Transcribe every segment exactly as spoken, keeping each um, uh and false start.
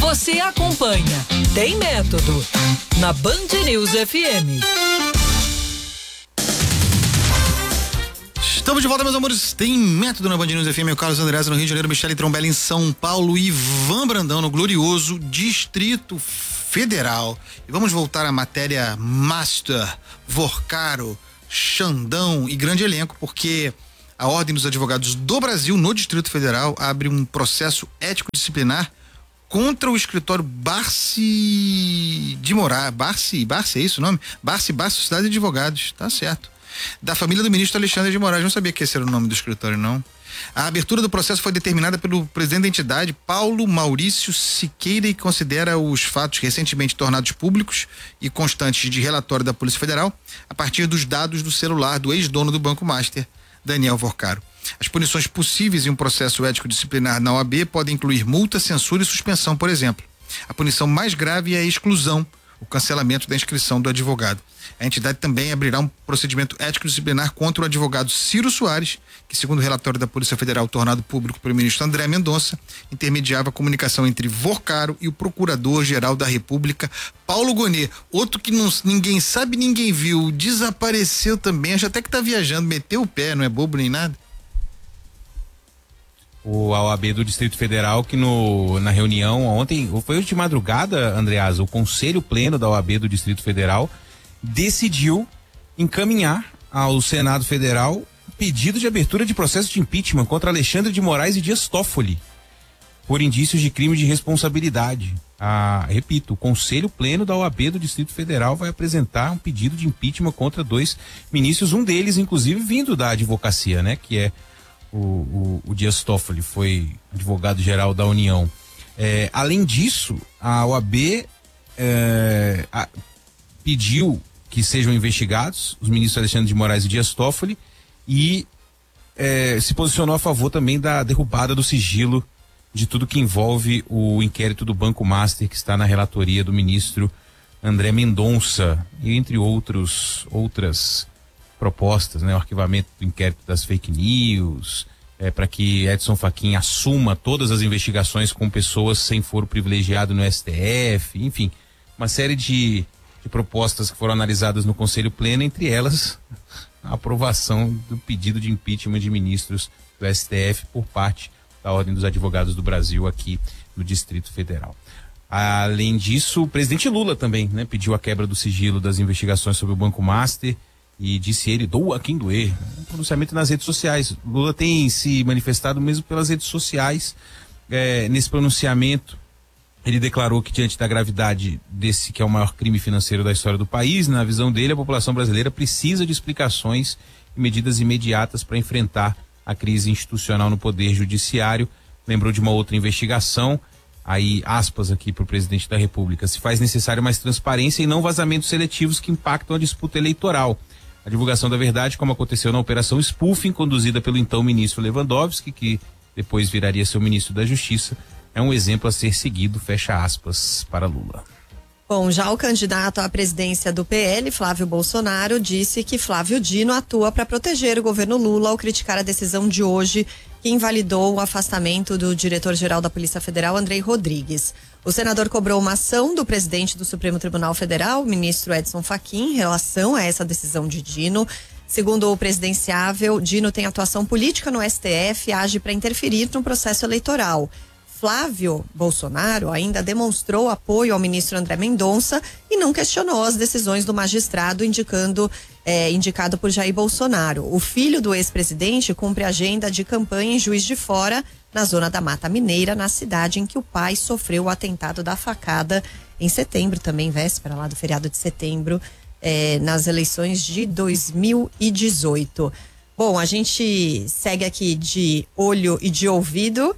Você acompanha Tem Método na Band News F M. Estamos de volta, meus amores. Tem Método na Band News F M. O Carlos Andreasa no Rio de Janeiro, Michele Trombelli em São Paulo e Ivan Brandão no glorioso Distrito Federal. E vamos voltar à matéria Master, Vorcaro, Xandão e grande elenco, porque a Ordem dos Advogados do Brasil, no Distrito Federal, abre um processo ético-disciplinar contra o escritório Barsi de Moraes. Barsi, Barsi, é isso o nome? Barsi, Barsi, Sociedade de Advogados, tá certo. Da família do ministro Alexandre de Moraes. Não sabia que esse era o nome do escritório, não. A abertura do processo foi determinada pelo presidente da entidade, Paulo Maurício Siqueira, e considera os fatos recentemente tornados públicos e constantes de relatório da Polícia Federal a partir dos dados do celular do ex-dono do Banco Master, Daniel Vorcaro. As punições possíveis em um processo ético-disciplinar na O A B podem incluir multa, censura e suspensão, por exemplo. A punição mais grave é a exclusão, o cancelamento da inscrição do advogado. A entidade também abrirá um procedimento ético-disciplinar contra o advogado Ciro Soares, que, segundo o relatório da Polícia Federal tornado público pelo ministro André Mendonça, intermediava a comunicação entre Vorcaro e o Procurador-Geral da República, Paulo Gonet. Outro que não, ninguém sabe, ninguém viu, desapareceu também, acho até que tá viajando, meteu o pé, não é bobo nem nada. O O A B do Distrito Federal, que no, na reunião ontem, foi hoje de madrugada, Andreasa, o Conselho Pleno da O A B do Distrito Federal decidiu encaminhar ao Senado Federal pedido de abertura de processo de impeachment contra Alexandre de Moraes e Dias Toffoli por indícios de crime de responsabilidade. Ah, repito, o Conselho Pleno da O A B do Distrito Federal vai apresentar um pedido de impeachment contra dois ministros, um deles, inclusive, vindo da advocacia, né? Que é o, o, o Dias Toffoli, foi advogado-geral da União. É, além disso, a O A B é, a, pediu que sejam investigados os ministros Alexandre de Moraes e Dias Toffoli e é, se posicionou a favor também da derrubada do sigilo de tudo que envolve o inquérito do Banco Master, que está na relatoria do ministro André Mendonça, e entre outros, outras propostas, né? O arquivamento do inquérito das fake news, é, para que Edson Fachin assuma todas as investigações com pessoas sem foro privilegiado no S T F, enfim, uma série de de propostas que foram analisadas no Conselho Pleno, entre elas a aprovação do pedido de impeachment de ministros do S T F por parte da Ordem dos Advogados do Brasil aqui no Distrito Federal. Além disso, o presidente Lula também, né, pediu a quebra do sigilo das investigações sobre o Banco Master e disse ele, doa quem doer. Um pronunciamento nas redes sociais. Lula tem se manifestado mesmo pelas redes sociais. É, nesse pronunciamento, ele declarou que, diante da gravidade desse que é o maior crime financeiro da história do país, na visão dele, a população brasileira precisa de explicações e medidas imediatas para enfrentar a crise institucional no Poder Judiciário. Lembrou de uma outra investigação, aí aspas aqui para o presidente da República: se faz necessário mais transparência e não vazamentos seletivos que impactam a disputa eleitoral. A divulgação da verdade, como aconteceu na Operação Spoofing, conduzida pelo então ministro Lewandowski, que depois viraria seu ministro da Justiça, é um exemplo a ser seguido, fecha aspas, para Lula. Bom, já o candidato à presidência do P L, Flávio Bolsonaro, disse que Flávio Dino atua para proteger o governo Lula ao criticar a decisão de hoje que invalidou o afastamento do diretor-geral da Polícia Federal, Andrei Rodrigues. O senador cobrou uma ação do presidente do Supremo Tribunal Federal, o ministro Edson Fachin, em relação a essa decisão de Dino. Segundo o presidenciável, Dino tem atuação política no S T F e age para interferir no processo eleitoral. Flávio Bolsonaro ainda demonstrou apoio ao ministro André Mendonça e não questionou as decisões do magistrado indicando, é, indicado por Jair Bolsonaro. O filho do ex-presidente cumpre agenda de campanha em Juiz de Fora, na zona da Mata Mineira, na cidade em que o pai sofreu o atentado da facada em setembro, também véspera lá do feriado de setembro, é, nas eleições de dois mil e dezoito. Bom, a gente segue aqui de olho e de ouvido.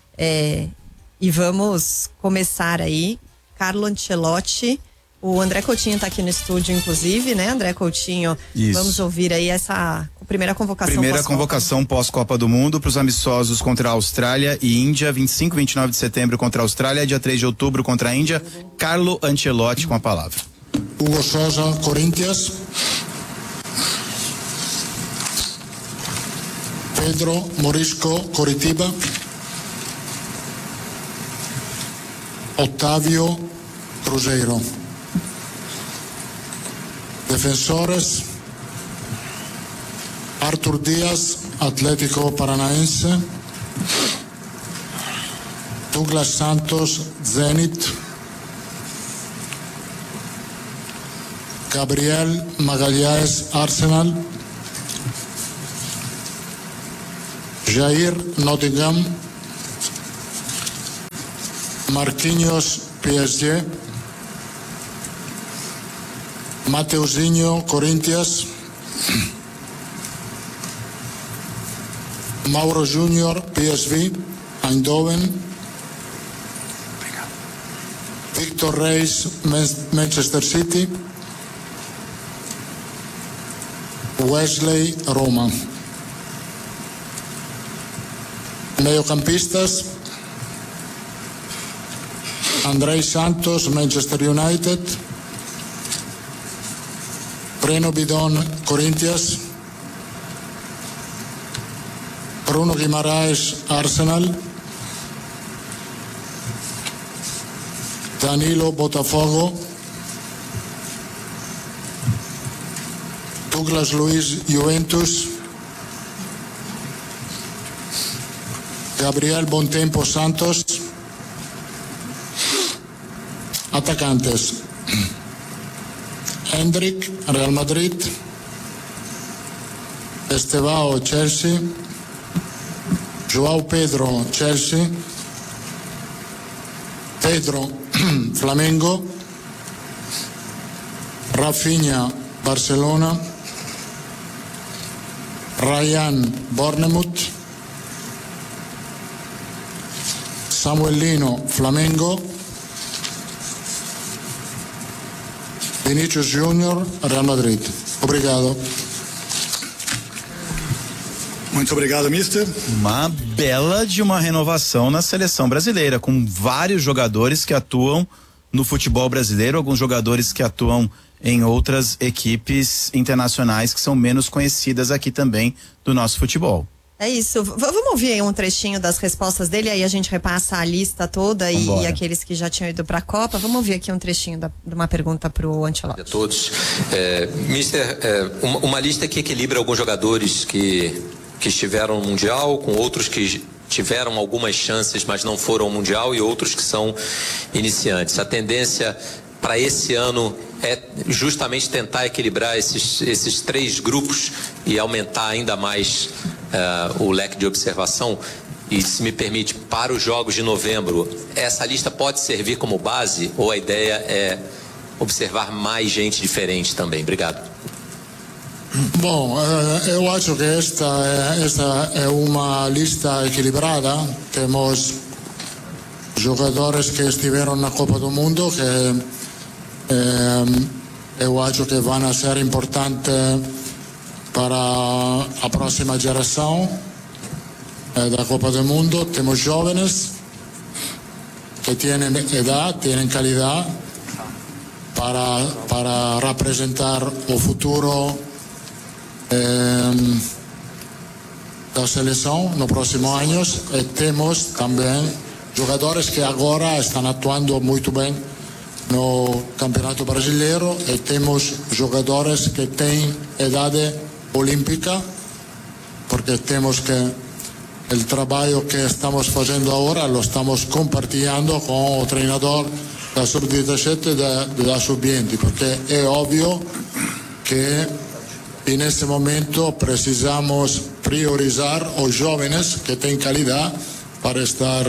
É, e vamos começar aí. Carlo Ancelotti, o André Coutinho está aqui no estúdio, inclusive, né, André Coutinho? Isso. Vamos ouvir aí essa primeira convocação. Primeira pós-Copa. convocação pós-Copa do Mundo para os amistosos contra a Austrália e Índia, vinte e cinco e vinte e nove de setembro contra a Austrália, dia três de outubro contra a Índia. Carlo Ancelotti com a palavra. Hugo Sousa, Corinthians. Pedro Morisco, Coritiba. Otávio Cruzeiro. Defensores: Arthur Dias, Atlético Paranaense. Douglas Santos, Zenit. Gabriel Magalhães, Arsenal. Jair, Nottingham. Marquinhos, P S G. Mateuzinho, Corinthians. Mauro Júnior, P S V, Eindhoven. Victor Reis, Manchester City. Wesley, Roma. Mediocampistas: Andrei Santos, Manchester United. Breno Bidon, Corinthians. Bruno Guimaraes, Arsenal. Danilo, Botafogo. Douglas Luiz, Juventus. Gabriel Bontempo, Santos. Atacantes: Hendrik, Real Madrid. Estevao, Chelsea. João Pedro, Chelsea. Pedro, Flamengo. Rafinha, Barcelona. Ryan, Bournemouth. Samuelino, Flamengo. Vinícius Júnior, Real Madrid. Obrigado. Muito obrigado, mister. Uma bela de uma renovação na seleção brasileira, com vários jogadores que atuam no futebol brasileiro, alguns jogadores que atuam em outras equipes internacionais que são menos conhecidas aqui também do nosso futebol. É isso. V- vamos ouvir um trechinho das respostas dele, aí a gente repassa a lista toda e, e aqueles que já tinham ido para a Copa. Vamos ouvir aqui um trechinho da, de uma pergunta para o Ancelotti. A todos. É, mister, é, uma, uma lista que equilibra alguns jogadores que, que estiveram no Mundial, com outros que tiveram algumas chances, mas não foram ao Mundial, e outros que são iniciantes. A tendência para esse ano é justamente tentar equilibrar esses, esses três grupos e aumentar ainda mais uh, o leque de observação. E, se me permite, para os jogos de novembro, essa lista pode servir como base, ou a ideia é observar mais gente diferente também? Obrigado. Bom, eu acho que esta, esta é uma lista equilibrada. Temos jogadores que estiveram na Copa do Mundo que eh, eu acho que vão ser importantes para a próxima geração eh, da Copa do Mundo. Temos jovens que têm idade, têm qualidade para, para representar o futuro eh, da seleção nos próximos anos. E temos também jogadores que agora estão atuando muito bem no Campeonato Brasileiro, e temos jogadores que têm idade olímpica, porque temos que o trabalho que estamos fazendo agora lo estamos compartilhando com o treinador da sub dezessete e da, da sub vinte, porque é óbvio que nesse momento precisamos priorizar os jovens que têm qualidade para estar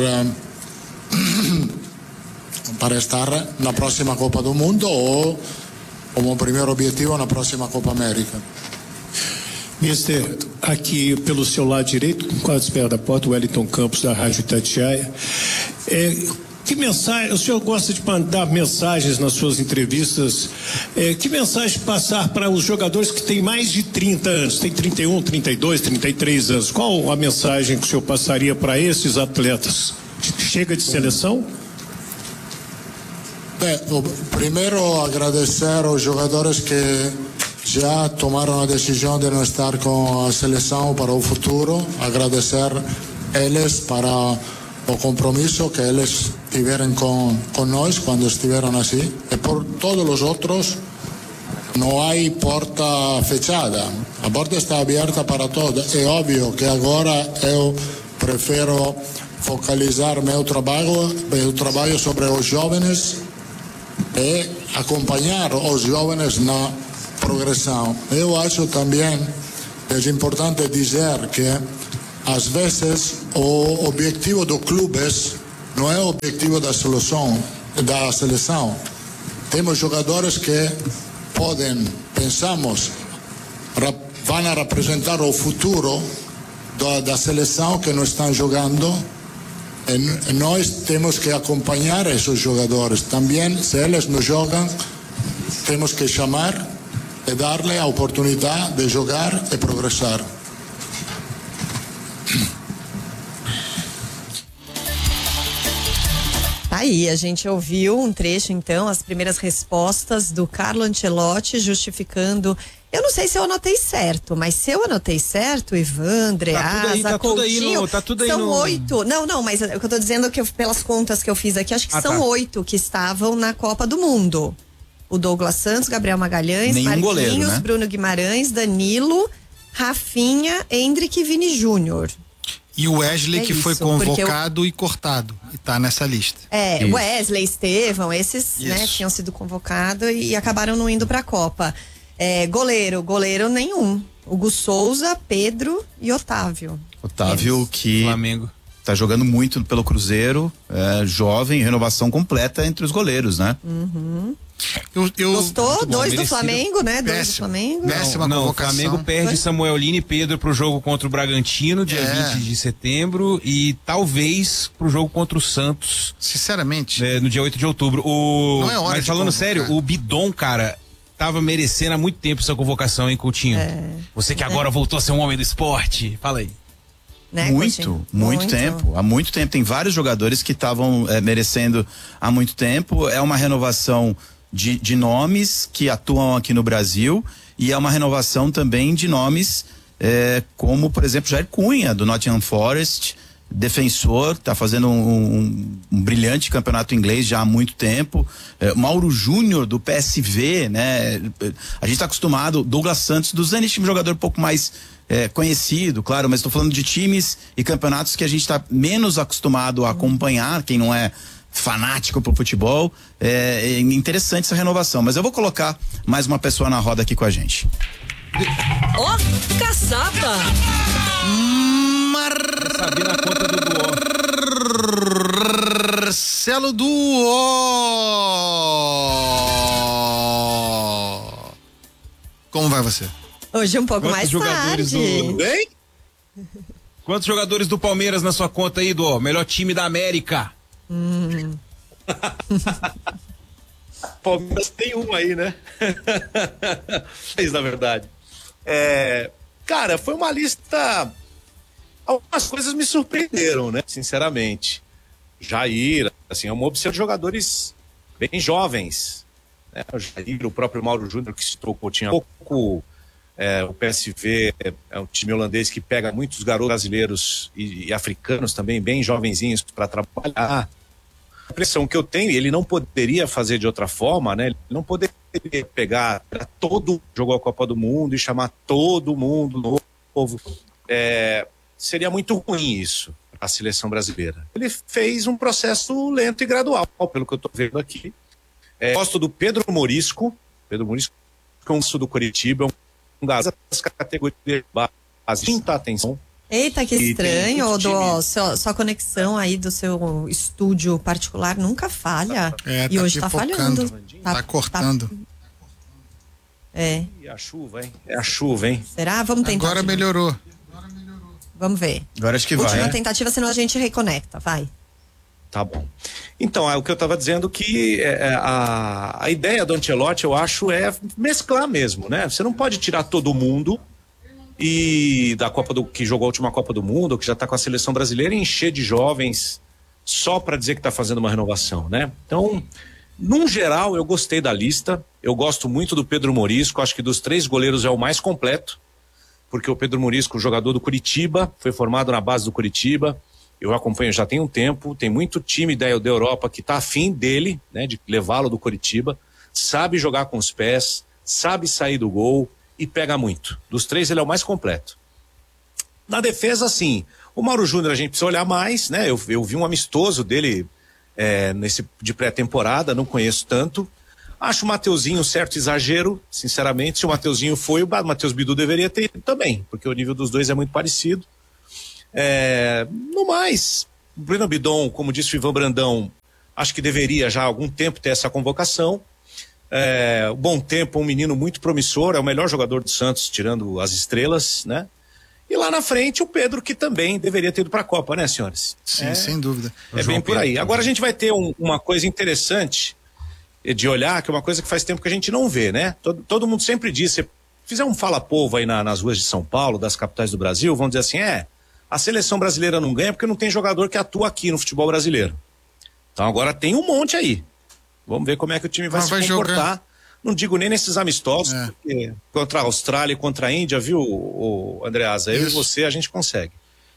para estar na próxima Copa do Mundo, ou como primeiro objetivo na próxima Copa América. Mister, aqui pelo seu lado direito, quase perto da porta, o Wellington Campos, da Rádio Itatiaia. É, que mensagem, o senhor gosta de mandar mensagens nas suas entrevistas, é, que mensagem passar para os jogadores que têm mais de trinta anos, tem trinta e um, trinta e dois, trinta e três anos? Qual a mensagem que o senhor passaria para esses atletas? Chega de seleção? Bem, primeiro agradecer aos jogadores que já tomaram a decisão de não estar com a seleção para o futuro, agradecer eles para o compromiso que eles tiveram com, com nós quando estiveram assim. E por todos os outros, não há porta fechada. A porta está aberta para todos. É óbvio que agora eu prefiro focalizar meu trabalho, meu trabalho sobre os jovens e acompanhar os jovens na progressão. Eu acho também que é importante dizer que às vezes o objetivo dos clubes não é o objetivo da seleção, da seleção. Temos jogadores que podem, pensamos, vão representar o futuro da, da seleção que não estão jogando. E nós temos que acompanhar esses jogadores. Também, se eles não jogam, temos que chamar e dar-lhe a oportunidade de jogar e progressar. Aí, a gente ouviu um trecho, então, as primeiras respostas do Carlo Ancelotti justificando. Eu não sei se eu anotei certo, mas se eu anotei certo, Ivan, Andreasa, tá tudo aí, Coutinho, no, tá tudo aí são no... oito. Não, não, mas o que eu tô dizendo é que eu, pelas contas que eu fiz aqui, acho que ah, são tá. oito que estavam na Copa do Mundo. O Douglas Santos, Gabriel Magalhães, Nenhum Marquinhos, goleiro, né? Bruno Guimarães, Danilo, Rafinha, Endrick e Vini Júnior. E o Wesley, É que foi isso, porque convocado e cortado. E tá nessa lista. É, Isso. Wesley, Estevão, esses, né, Isso. tinham sido convocados e acabaram não indo pra Copa. É, goleiro, goleiro nenhum. Hugo Souza, Pedro e Otávio. Otávio, Eles. que Flamengo. tá jogando muito pelo Cruzeiro, é, jovem, renovação completa entre os goleiros, né? Eu, eu, Gostou? muito bom, Dois do merecido. Flamengo, né? Dois do Péssimo. Flamengo. Péssima Não, o convocação. Flamengo perde Samuel Lino e Pedro pro jogo contra o Bragantino, dia É. vinte de setembro, e talvez pro jogo contra o Santos, Sinceramente, é, no dia oito de outubro. O... Não é hora Mas de falando convocar. sério, o Bidon, cara, tava merecendo há muito tempo essa convocação, hein, Coutinho? Você que agora voltou a ser um homem do esporte. Fala aí. Né, Muito, Coutinho? muito, tempo. Há muito tempo. Tem vários jogadores que estavam é, merecendo há muito tempo. É uma renovação de, de nomes que atuam aqui no Brasil e é uma renovação também de nomes é, como, por exemplo, Jair Cunha, do Nottingham Forest, defensor, está fazendo um, um, um brilhante campeonato inglês já há muito tempo. É, Mauro Júnior, do P S V, né? A gente está acostumado, Douglas Santos, do Zenit, um jogador um pouco mais é, conhecido, claro, mas estou falando de times e campeonatos que a gente está menos acostumado a acompanhar, quem não é fanático pro futebol. É, é interessante essa renovação, mas eu vou colocar mais uma pessoa na roda aqui com a gente. Ó, caçapa! Saber na conta do Duó. Marcelo Duó. Como vai você? Hoje um pouco Quantos mais jogadores tarde. do- Bem? Quantos jogadores do Palmeiras na sua conta aí, Duó? Melhor time da América. Palmeiras tem um aí, né? Seis, na verdade. É, cara, foi uma lista. Algumas coisas me surpreenderam, né? Sinceramente. Jair, assim, é uma opção de jogadores bem jovens. Né? O Jair, o próprio Mauro Júnior, que citou o Coutinho há pouco. É, o P S V é um time holandês que pega muitos garotos brasileiros e, e africanos também, bem jovenzinhos, para trabalhar. A impressão que eu tenho, ele não poderia fazer de outra forma, né? Ele não poderia pegar todo jogou a Copa do Mundo e chamar todo mundo novo. É, seria muito ruim isso para a seleção brasileira. Ele fez um processo lento e gradual, pelo que eu estou vendo aqui. É, gosto do Pedro Morisco, Pedro Morisco, que é um do Curitiba, um das categorias de base, muita atenção. Eita, que E tem estranho, muito Duó. time. Sua, sua conexão aí do seu estúdio particular nunca falha. É, e tá hoje tá pipocando. falhando. Tá cortando. É. E a chuva, hein? É a chuva, hein? Será? Vamos tentar. Agora de- melhorou. Vamos ver. Agora acho que vai. Última né? tentativa, senão a gente reconecta. Vai. Tá bom. Então, é o que eu estava dizendo que é, é, a, a ideia do Ancelotti, eu acho, é mesclar mesmo, né? Você não pode tirar todo mundo e da Copa do que jogou a última Copa do Mundo, que já está com a seleção brasileira, e encher de jovens só para dizer que está fazendo uma renovação, né? Então, num geral, eu gostei da lista. Eu gosto muito do Pedro Morisco. Acho que dos três goleiros é o mais completo, porque o Pedro Morisco, jogador do Curitiba, foi formado na base do Curitiba. Eu acompanho já tem um tempo, tem muito time da, da Europa que está afim dele, né, de levá-lo do Coritiba, sabe jogar com os pés, sabe sair do gol e pega muito. Dos três ele é o mais completo. Na defesa, sim, o Mauro Júnior a gente precisa olhar mais, né? Eu, eu vi um amistoso dele é, nesse, de pré-temporada, não conheço tanto. Acho o Mateuzinho um certo exagero, sinceramente. Se o Mateuzinho foi, o Matheus Bidu deveria ter ido também, porque o nível dos dois é muito parecido. É, no mais, o Breno Bidon, como disse o Ivan Brandão, acho que deveria já há algum tempo ter essa convocação. É, Bom Tempo, um menino muito promissor, é o melhor jogador do Santos, tirando as estrelas, né? E lá na frente o Pedro, que também deveria ter ido para a Copa, né, senhores? Sim, é, sem dúvida. É bem por aí. Agora a gente vai ter um, uma coisa interessante de olhar, que é uma coisa que faz tempo que a gente não vê, né? Todo, todo mundo sempre diz, se fizer um fala-povo aí na, nas ruas de São Paulo, das capitais do Brasil, vão dizer assim, é, a seleção brasileira não ganha porque não tem jogador que atua aqui no futebol brasileiro. Então agora tem um monte aí. Vamos ver como é que o time vai Mas se vai comportar. jogar. Não digo nem nesses amistosos, É. porque contra a Austrália e contra a Índia, viu, o, o Andreasa? Eu e você, a gente consegue.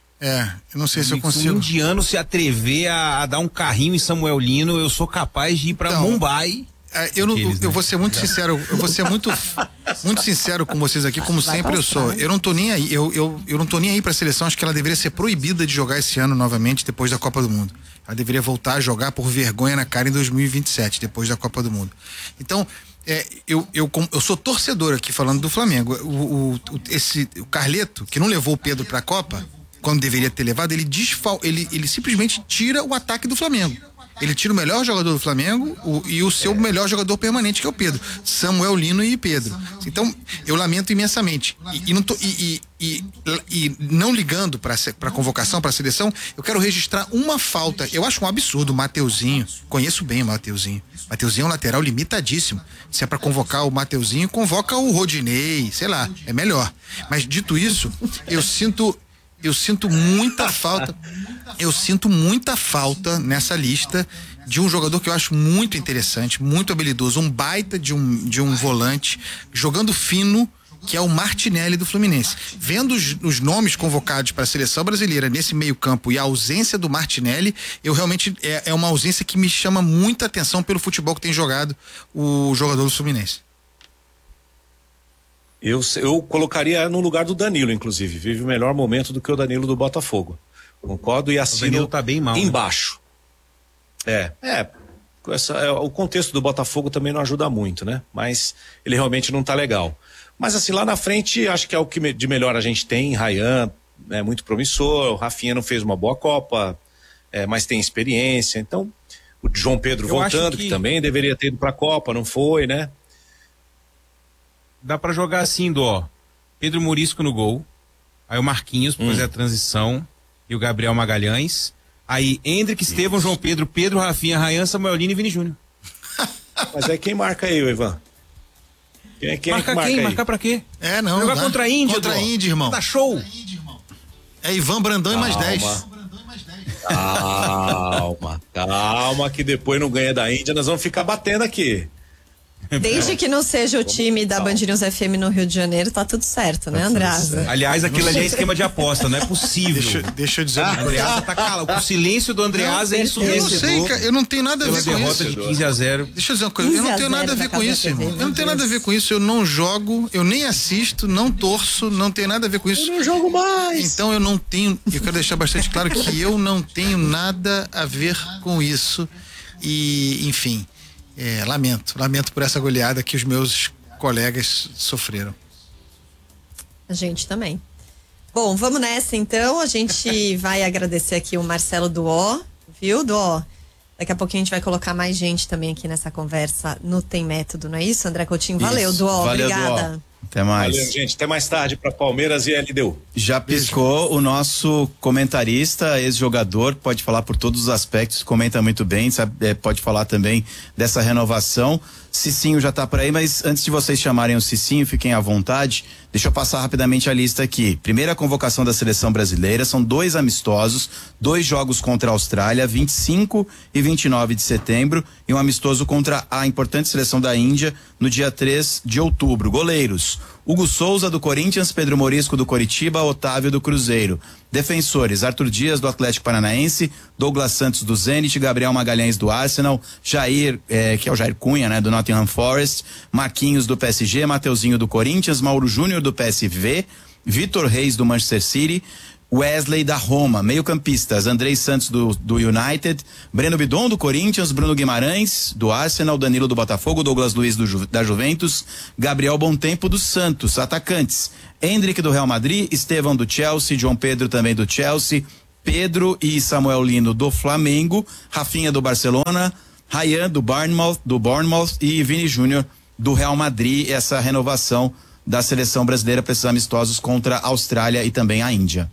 É, eu não sei se eu Se um consigo. indiano se atrever a, a dar um carrinho em Samuel Lino, eu sou capaz de ir pra Então, Mumbai. É, eu, não, Aqueles, eu né? vou ser muito sincero, eu vou ser muito, muito sincero com vocês aqui, como sempre eu sou. Eu não tô nem aí, eu, eu, eu não tô nem aí pra seleção, acho que ela deveria ser proibida de jogar esse ano novamente, depois da Copa do Mundo. Ela deveria voltar a jogar por vergonha na cara em dois mil e vinte e sete, depois da Copa do Mundo. Então, é, eu, eu, eu sou torcedor aqui falando do Flamengo. O, o, esse, o Carleto, que não levou o Pedro pra Copa, quando deveria ter levado, ele, desfal, ele, ele simplesmente tira o ataque do Flamengo. Ele tira o melhor jogador do Flamengo o, e o seu melhor jogador permanente, que é o Pedro. Samuel Lino e Pedro. Então, eu lamento imensamente. E, e, não, tô, e, e, e, e não ligando para a convocação, para a seleção, eu quero registrar uma falta. Eu acho um absurdo o Mateuzinho. Conheço bem o Mateuzinho. Mateuzinho é um lateral limitadíssimo. Se é para convocar o Mateuzinho, convoca o Rodinei, sei lá, é melhor. Mas dito isso, eu sinto. Eu sinto muita falta, eu sinto muita falta nessa lista de um jogador que eu acho muito interessante, muito habilidoso, um baita de um, de um volante, jogando fino, que é o Martinelli do Fluminense. Vendo os, os nomes convocados para a seleção brasileira nesse meio campo e a ausência do Martinelli, eu realmente, é, é uma ausência que me chama muita atenção pelo futebol que tem jogado o jogador do Fluminense. Eu, eu colocaria no lugar do Danilo, inclusive. Vive o melhor momento do que o Danilo do Botafogo. Concordo e assino O Danilo tá bem mal, embaixo. Né? É, é, essa, é. O contexto do Botafogo também não ajuda muito, né? Mas ele realmente não tá legal. Mas assim, lá na frente, acho que é o que de melhor a gente tem. Ryan é muito promissor. O Rafinha não fez uma boa Copa, é, mas tem experiência. Então, o João Pedro Eu voltando, acho que... que também deveria ter ido pra Copa, não foi, né? Dá pra jogar assim, do ó, Pedro Murisco no gol, aí o Marquinhos pra Hum. fazer a transição e o Gabriel Magalhães, aí Hendrick, Estevão, João Pedro, Pedro, Rafinha, Ryan, Samuel Lino e Vini Júnior. Mas é quem marca aí, Ivan? Quem é, quem Marca é que marca quem? aí? Marcar pra quê? É, não. Jogar vai. contra a Índia, Contra a Dó. Índia, irmão. Dá show. É Ivan Brandão e mais dez. Calma, calma, que depois não ganha da Índia, nós vamos ficar batendo aqui. Desde que não seja o time da Band News F M no Rio de Janeiro, tá tudo certo, né, Andreasa? Aliás, aquilo ali é esquema de aposta, não é possível. Deixa, deixa eu dizer O uma coisa. Andreasa tá calado. O silêncio do Andreasa é isso Eu não mesmo. sei, cara, eu não tenho nada a Pela ver com derrota isso. de quinze a zero. Deixa eu dizer uma coisa, eu não tenho nada a ver com isso, irmão. Eu não tenho nada a ver com isso, eu não jogo, eu nem assisto, não torço, não tenho nada a ver com isso. Eu não jogo mais. Então eu não tenho, eu quero deixar bastante claro que eu não tenho nada a ver com isso. E, enfim, é, lamento, lamento por essa goleada que os meus colegas sofreram. A gente também. Bom, vamos nessa então. A gente vai agradecer aqui o Marcelo Duó, viu, Duó? Daqui a pouquinho a gente vai colocar mais gente também aqui nessa conversa no Tem Método, não é isso, André Coutinho? Valeu, Isso. Duó, Valeu, obrigada. Duó. Até mais. Valeu, gente. Até mais tarde para Palmeiras e L D U. Já piscou o nosso comentarista, ex-jogador, pode falar por todos os aspectos, comenta muito bem, sabe, é, pode falar também dessa renovação. Cicinho já tá por aí, mas antes de vocês chamarem o Cicinho, fiquem à vontade. Deixa eu passar rapidamente a lista aqui. Primeira convocação da seleção brasileira, são dois amistosos, dois jogos contra a Austrália, vinte e cinco e vinte e nove de setembro, e um amistoso contra a importante seleção da Índia no dia três de outubro. Goleiros: gols. Hugo Souza do Corinthians, Pedro Morisco do Coritiba, Otávio do Cruzeiro. Defensores: Arthur Dias do Atlético Paranaense, Douglas Santos do Zenit, Gabriel Magalhães do Arsenal, Jair, eh, que é o Jair Cunha, né, do Nottingham Forest, Marquinhos do P S G, Mateuzinho do Corinthians, Mauro Júnior do P S V, Vitor Reis do Manchester City, Wesley da Roma. Meio campistas: Andrei Santos do, do United, Breno Bidon do Corinthians, Bruno Guimarães do Arsenal, Danilo do Botafogo, Douglas Luiz do Ju, da Juventus, Gabriel Bontempo do Santos. Atacantes: Endrick do Real Madrid, Estevão do Chelsea, João Pedro também do Chelsea, Pedro e Samuel Lino do Flamengo, Rafinha do Barcelona, Ryan do Bournemouth, do Bournemouth e Vini Júnior do Real Madrid. Essa renovação da seleção brasileira para esses amistosos contra a Austrália e também a Índia.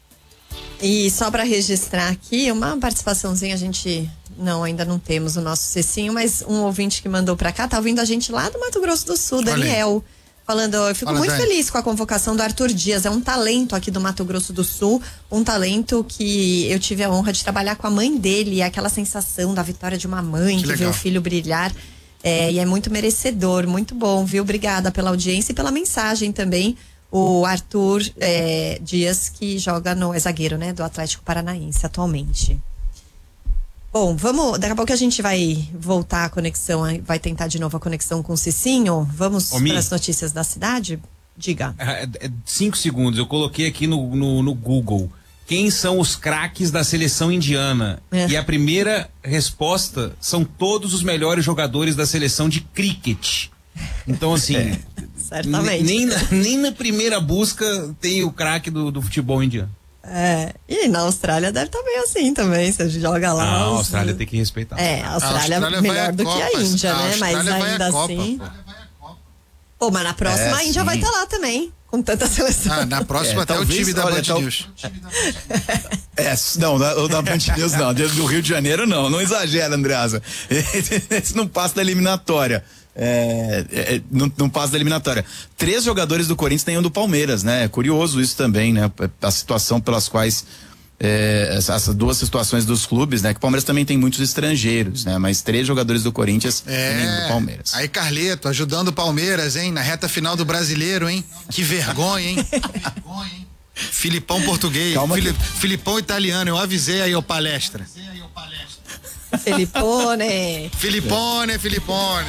E só para registrar aqui, uma participaçãozinha, a gente não, ainda não temos o nosso Cecinho, mas um ouvinte que mandou para cá, tá ouvindo a gente lá do Mato Grosso do Sul, Daniel, falando, eu fico Fala, muito Dani. feliz com a convocação do Arthur Dias, é um talento aqui do Mato Grosso do Sul, um talento que eu tive a honra de trabalhar com a mãe dele, aquela sensação da vitória de uma mãe que, que vê o filho brilhar, é, e é muito merecedor, muito bom, viu? Obrigada pela audiência e pela mensagem também. O Arthur é, Dias, que joga no é zagueiro, né, do Atlético Paranaense atualmente. Bom, vamos, daqui a pouco a gente vai voltar a conexão, vai tentar de novo a conexão com o Cicinho. Vamos para as notícias da cidade? Diga. É, é, cinco segundos, eu coloquei aqui no, no, no Google quem são os craques da seleção indiana. É. E a primeira resposta são todos os melhores jogadores da seleção de cricket. Então, assim, é. Certamente. Nem na, nem na primeira busca tem o craque do, do futebol indiano. É, e na Austrália deve estar bem assim também, você joga lá. Ah, a os... Austrália tem que respeitar. É, a Austrália, a Austrália é melhor do Copa, que a Índia, a né? Mas ainda assim. Pô, mas na próxima é, a Índia sim. vai estar lá também, com tanta seleção. Ah, na próxima é, até talvez, o time da olha, Band tal... News. É, não, o da Band News não, do Rio de Janeiro não, não exagera, Andreasa. Esse não passa da eliminatória. É, é, não, não passa da eliminatória. Três jogadores do Corinthians têm um do Palmeiras, né? É curioso isso também, né? A situação pelas quais é, essas duas situações dos clubes, né? Que o Palmeiras também tem muitos estrangeiros, né? Mas três jogadores do Corinthians é, e nenhum do Palmeiras. Aí Carleto ajudando o Palmeiras, hein? Na reta final do Brasileiro, hein? Que vergonha, hein? Que vergonha, hein? Filipão português, Filip, Filipão italiano, eu avisei aí, ô palestra. Filipone. Filipone, Filipone.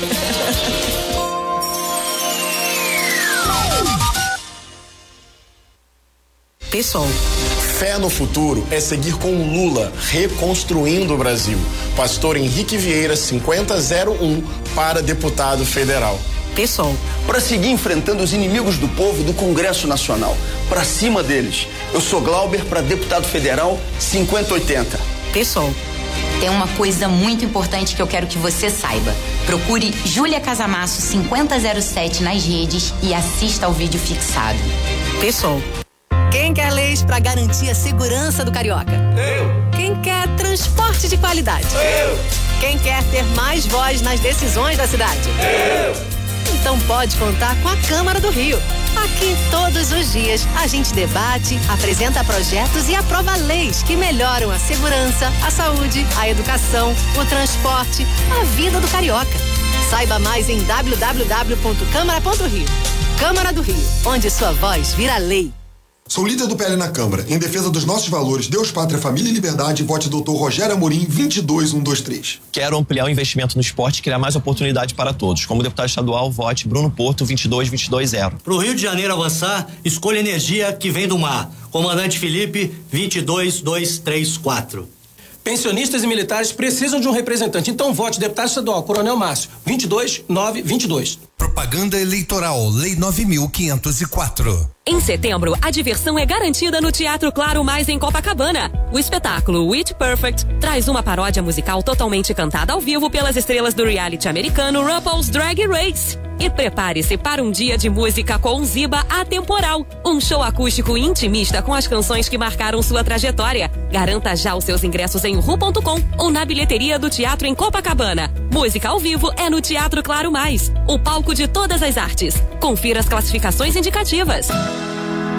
Pessoal. Fé no futuro é seguir com o Lula, reconstruindo o Brasil. Pastor Henrique Vieira, cinquenta zero um, para deputado federal. Pessoal. Para seguir enfrentando os inimigos do povo do Congresso Nacional. Para cima deles. Eu sou Glauber, para deputado federal, cinquenta oitenta. Pessoal. Tem uma coisa muito importante que eu quero que você saiba. Procure Júlia Casamasso cinquenta zero sete nas redes e assista ao vídeo fixado. Pessoal. Quem quer leis para garantir a segurança do carioca? Eu. Quem quer transporte de qualidade? Eu. Quem quer ter mais voz nas decisões da cidade? Eu. Então pode contar com a Câmara do Rio. Aqui todos os dias a gente debate, apresenta projetos e aprova leis que melhoram a segurança, a saúde, a educação, o transporte, a vida do carioca. Saiba mais em w w w ponto câmara ponto rio. Câmara do Rio, onde sua voz vira lei. Sou líder do P L na Câmara. Em defesa dos nossos valores, Deus, Pátria, Família e Liberdade, vote doutor Rogério Amorim, vinte e dois um dois três. Quero ampliar o investimento no esporte e criar mais oportunidade para todos. Como deputado estadual, vote Bruno Porto, vinte e dois vinte e dois zero. Para o Rio de Janeiro avançar, escolha energia que vem do mar. Comandante Felipe, vinte e dois dois três quatro. Pensionistas e militares precisam de um representante. Então vote deputado estadual, Coronel Márcio, vinte e dois nove vinte e dois. Propaganda eleitoral, Lei nove mil quinhentos e quatro. Em setembro, a diversão é garantida no Teatro Claro Mais em Copacabana. O espetáculo Witch Perfect traz uma paródia musical totalmente cantada ao vivo pelas estrelas do reality americano RuPaul's Drag Race. E prepare-se para um dia de música com Ziba atemporal. Um show acústico intimista com as canções que marcaram sua trajetória. Garanta já os seus ingressos em ru ponto com ou na bilheteria do teatro em Copacabana. Música ao vivo é no Teatro Claro Mais, o palco de todas as artes. Confira as classificações indicativas.